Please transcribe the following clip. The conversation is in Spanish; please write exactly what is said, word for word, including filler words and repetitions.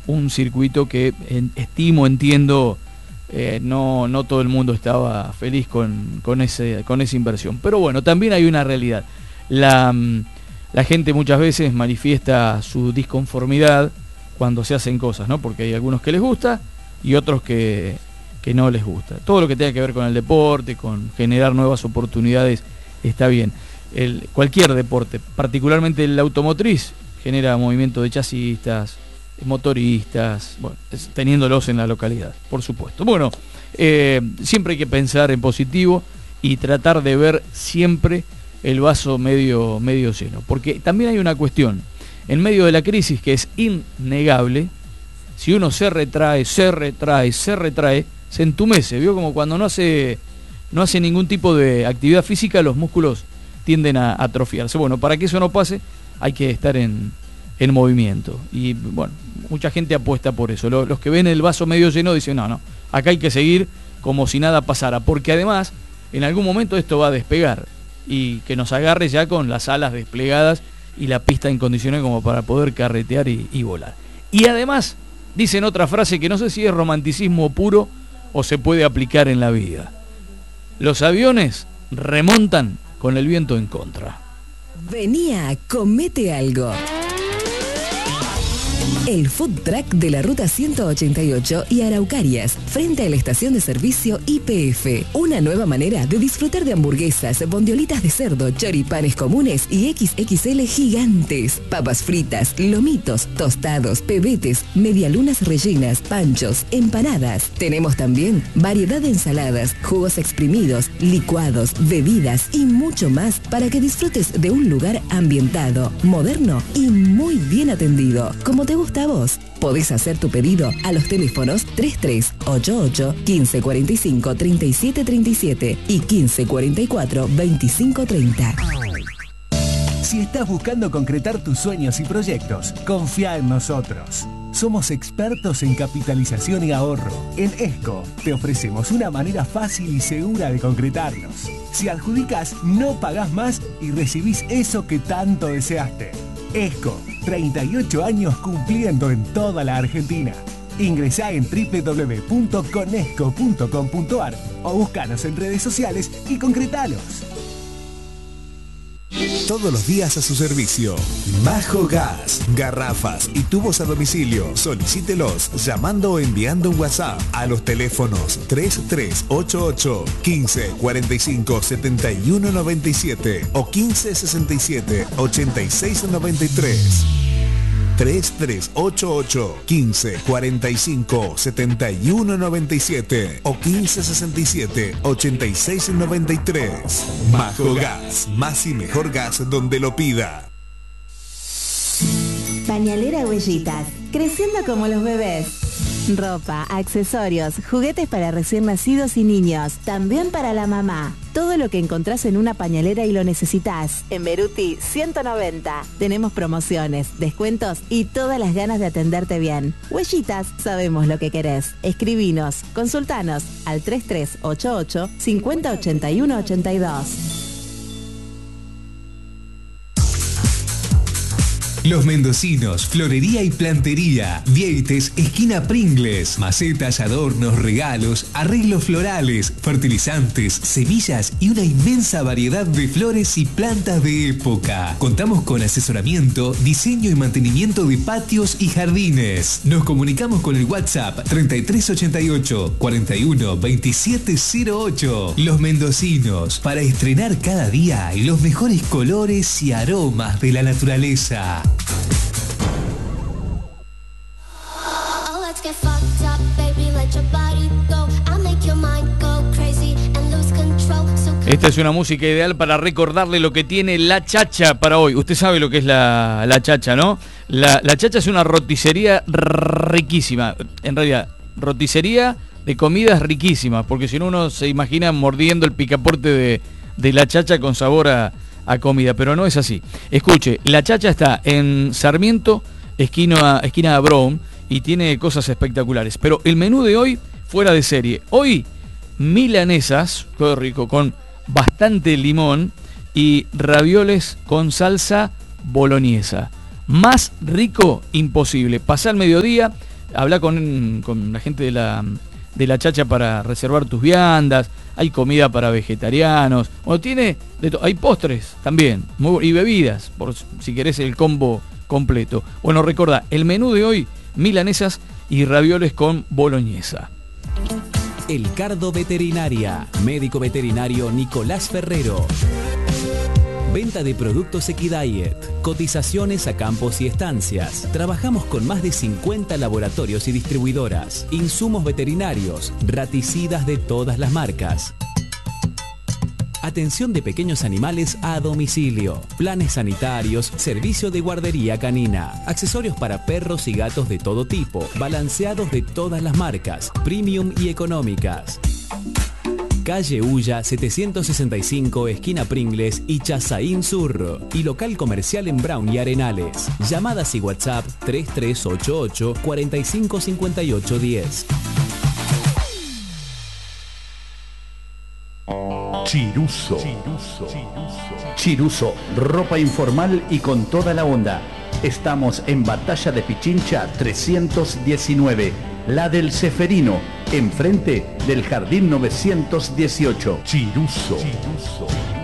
un circuito que en, estimo, entiendo, eh, no, no todo el mundo estaba feliz con, con, ese, con esa inversión. Pero bueno, también hay una realidad. La, la gente muchas veces manifiesta su disconformidad cuando se hacen cosas, ¿no? Porque hay algunos que les gusta y otros que, que no les gusta. Todo lo que tenga que ver con el deporte, con generar nuevas oportunidades, está bien. El, cualquier deporte, particularmente el automotriz, genera movimiento de chasistas, motoristas, bueno, teniéndolos en la localidad, por supuesto. Bueno, eh, siempre hay que pensar en positivo y tratar de ver siempre el vaso medio, medio lleno, porque también hay una cuestión, en medio de la crisis que es innegable, si uno se retrae, se retrae, se retrae, se entumece, ¿vio? Como cuando no hace, no hace ningún tipo de actividad física, los músculos tienden a atrofiarse. Bueno, para que eso no pase, hay que estar en, en movimiento. Y bueno, mucha gente apuesta por eso. Los, los que ven el vaso medio lleno dicen, no, no, acá hay que seguir como si nada pasara, porque además, en algún momento esto va a despegar, y que nos agarre ya con las alas desplegadas y la pista en condiciones como para poder carretear y, y volar. Y además, dicen otra frase que no sé si es romanticismo puro o se puede aplicar en la vida. Los aviones remontan con el viento en contra. Venía, comete algo. El food truck de la ruta ciento ochenta y ocho y Araucarias, frente a la estación de servicio I P F. Una nueva manera de disfrutar de hamburguesas, bondiolitas de cerdo, choripanes comunes y equis equis ele gigantes. Papas fritas, lomitos, tostados, pebetes, medialunas rellenas, panchos, empanadas. Tenemos también variedad de ensaladas, jugos exprimidos, licuados, bebidas y mucho más para que disfrutes de un lugar ambientado, moderno y muy bien atendido. Como te gusta a vos. Podés hacer tu pedido a los teléfonos treinta y tres ochenta y ocho, quince cuarenta y cinco, treinta y siete treinta y siete y quince cuarenta y cuatro, veinticinco treinta. Si estás buscando concretar tus sueños y proyectos, confía en nosotros. Somos expertos en capitalización y ahorro. En ESCO te ofrecemos una manera fácil y segura de concretarlos. Si adjudicas, no pagás más y recibís eso que tanto deseaste. ESCO, treinta y ocho años cumpliendo en toda la Argentina. Ingresá en doble u doble u doble u punto conesco punto com punto ar o búscanos en redes sociales y concretalos. Todos los días a su servicio. Majo Gas. Garrafas y tubos a domicilio. Solicítelos llamando o enviando un WhatsApp a los teléfonos treinta y tres ochenta y ocho, quince cuarenta y cinco, setenta y uno noventa y siete o quince sesenta y siete, ochenta y seis noventa y tres. treinta y tres ochenta y ocho, quince cuarenta y cinco, setenta y uno noventa y siete o quince sesenta y siete, ochenta y seis noventa y tres. Majo Gas, más y mejor gas donde lo pida. Pañalera Huellitas, creciendo como los bebés. Ropa, accesorios, juguetes para recién nacidos y niños, también para la mamá. Todo lo que encontrás en una pañalera y lo necesitas. En Beruti ciento noventa. Tenemos promociones, descuentos y todas las ganas de atenderte bien. Huellitas, sabemos lo que querés. Escribinos, consultanos al treinta y tres ochenta y ocho, cincuenta ochenta y uno ochenta y dos. Los Mendocinos, florería y plantería, Vieites, esquina Pringles, macetas, adornos, regalos, arreglos florales, fertilizantes, semillas y una inmensa variedad de flores y plantas de época. Contamos con asesoramiento, diseño y mantenimiento de patios y jardines. Nos comunicamos con el WhatsApp treinta y tres ochenta y ocho, cuarenta y uno, veintisiete cero ocho. Los Mendocinos, para estrenar cada día los mejores colores y aromas de la naturaleza. Esta es una música ideal para recordarle lo que tiene la chacha para hoy. Usted sabe lo que es la, la chacha, ¿no? La, la chacha es una roticería riquísima. En realidad, roticería de comidas riquísimas, porque si no uno se imagina mordiendo el picaporte de, de la chacha con sabor a, a comida, pero no es así. Escuche, la chacha está en Sarmiento, esquina, esquina de Brown, y tiene cosas espectaculares. Pero el menú de hoy, fuera de serie. Hoy, milanesas, todo rico, con bastante limón y ravioles con salsa boloñesa. Más rico, imposible. Pasá al mediodía, habla con, con la gente de la, de la Chacha para reservar tus viandas. Hay comida para vegetarianos. Bueno, tiene de to- hay postres también. Muy, y bebidas, por si querés el combo completo. Bueno, recordá, el menú de hoy, milanesas y ravioles con boloñesa. El Cardo Veterinaria, médico veterinario Nicolás Ferrero. Venta de productos Equidiet, cotizaciones a campos y estancias. Trabajamos con más de cincuenta laboratorios y distribuidoras. Insumos veterinarios, raticidas de todas las marcas. Atención de pequeños animales a domicilio. Planes sanitarios, servicio de guardería canina. Accesorios para perros y gatos de todo tipo. Balanceados de todas las marcas. Premium y económicas. Calle Ulla setecientos sesenta y cinco, esquina Pringles y Chazaín Sur. Y local comercial en Brown y Arenales. Llamadas y WhatsApp tres tres ocho ocho, cuatro cinco cinco ocho uno cero. Chiruso. Chiruso, ropa informal y con toda la onda. Estamos en Batalla de Pichincha trescientos diecinueve, la del Ceferino, enfrente del Jardín novecientos dieciocho. Chiruso. Chiruso.